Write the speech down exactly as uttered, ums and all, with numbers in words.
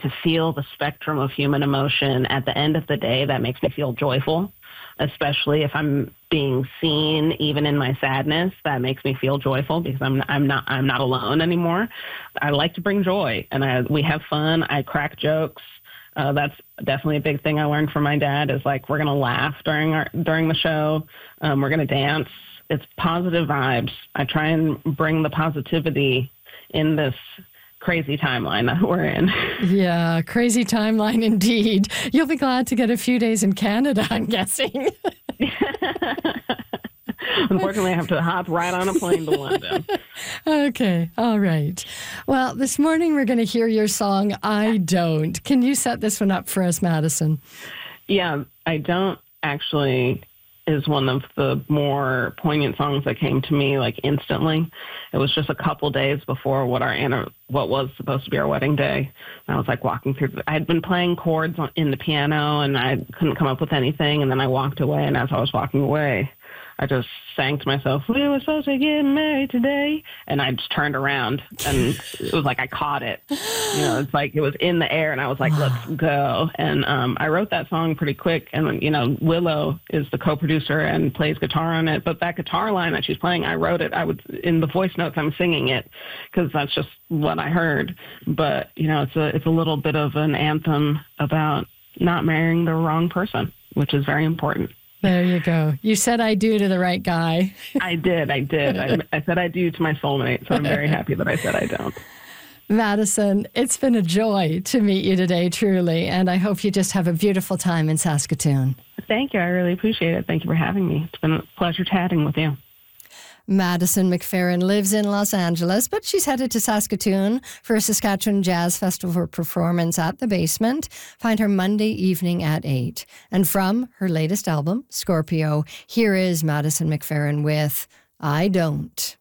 to feel the spectrum of human emotion. At the end of the day, that makes me feel joyful, especially if I'm being seen, even in my sadness. That makes me feel joyful because I'm I'm not I'm not alone anymore. I like to bring joy, and I we have fun. I crack jokes. Uh, that's definitely a big thing I learned from my dad. Is like we're gonna laugh during our during the show. Um, we're gonna dance. It's positive vibes. I try and bring the positivity in this crazy timeline that we're in. Yeah, crazy timeline indeed. You'll be glad to get a few days in Canada, I'm guessing. Unfortunately, I have to hop right on a plane to London. Okay, all right. Well, this morning we're going to hear your song, I Don't. Can you set this one up for us, Madison? Yeah, I Don't actually is one of the more poignant songs that came to me like instantly. It was just a couple days before what our what was supposed to be our wedding day. And I was like walking through. I had been playing chords on, in the piano, and I couldn't come up with anything. And then I walked away, and as I was walking away, I just sang to myself, "We were supposed to get married today." And I just turned around, and it was like I caught it. You know, it's like it was in the air, and I was like, "Let's go." And um, I wrote that song pretty quick. And, you know, Willow is the co-producer and plays guitar on it. But that guitar line that she's playing, I wrote it. I would, in the voice notes, I'm singing it because that's just what I heard. But, you know, it's a, it's a little bit of an anthem about not marrying the wrong person, which is very important. There you go. You said I do to the right guy. I did. I did. I, I said I do to my soulmate, so I'm very happy that I said I don't. Madison, it's been a joy to meet you today, truly, and I hope you just have a beautiful time in Saskatoon. Thank you. I really appreciate it. Thank you for having me. It's been a pleasure chatting with you. Madison McFerrin lives in Los Angeles, but she's headed to Saskatoon for a Saskatchewan Jazz Festival performance at the Basement. Find her Monday evening at eight. And from her latest album, Scorpio, here is Madison McFerrin with I Don't.